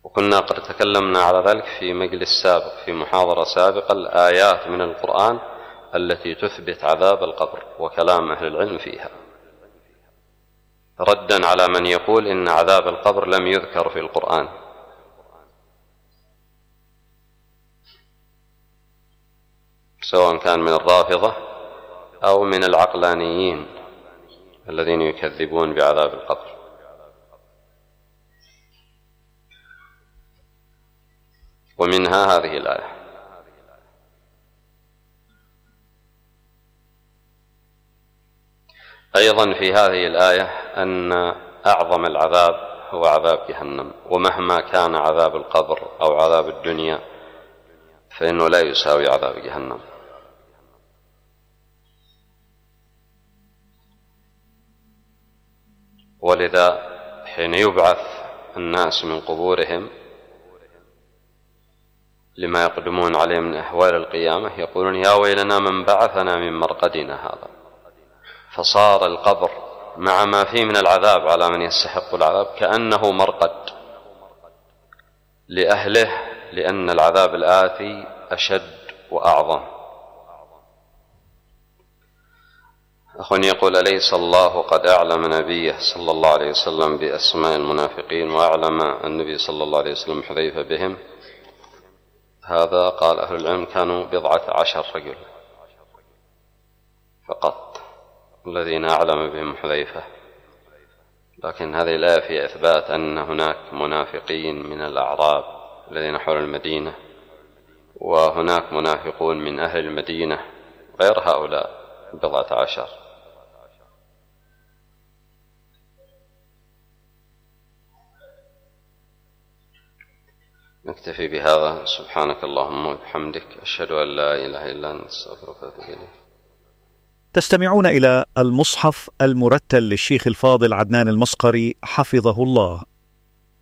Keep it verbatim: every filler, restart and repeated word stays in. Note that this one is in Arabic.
وكنا قد تكلمنا على ذلك في مجلس سابق، في محاضرة سابقة، الآيات من القرآن التي تثبت عذاب القبر وكلام أهل العلم فيها، ردا على من يقول إن عذاب القبر لم يذكر في القرآن. سواء كان من الرافضة أو من العقلانيين الذين يكذبون بعذاب القبر. ومنها هذه الآية. أيضا في هذه الآية أن أعظم العذاب هو عذاب جهنم، ومهما كان عذاب القبر أو عذاب الدنيا فإنه لا يساوي عذاب جهنم. ولذا حين يبعث الناس من قبورهم لما يقدمون عليه من أحوال القيامة يقولون يا ويلنا من بعثنا من مرقدنا هذا، فصار القبر مع ما فيه من العذاب على من يستحق العذاب كأنه مرقد لأهله، لأن العذاب الآتي أشد وأعظم. أخواني يقول أليس الله قد أعلم نبيه صلى الله عليه وسلم بأسماء المنافقين وأعلم النبي صلى الله عليه وسلم حذيفة بهم؟ هذا قال أهل العلم كانوا بضعة عشر رجل فقط الذين أعلم بهم حذيفة، لكن هذه الآية في إثبات أن هناك منافقين من الأعراب الذين حول المدينة، وهناك منافقون من أهل المدينة غير هؤلاء بضعة عشر. نكتفي بهذا. سبحانك اللهم وبحمدك، أشهد أن لا إله إلا أنت، أستغفرك وأتوب إليك. تستمعون إلى المصحف المرتل للشيخ الفاضل عدنان المصقري حفظه الله.